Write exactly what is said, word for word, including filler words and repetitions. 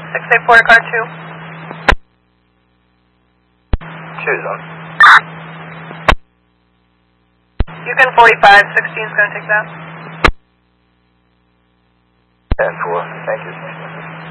six eight four to car two. Choose them. Yukon forty-five, sixteen is going to take that. ten four, thank you.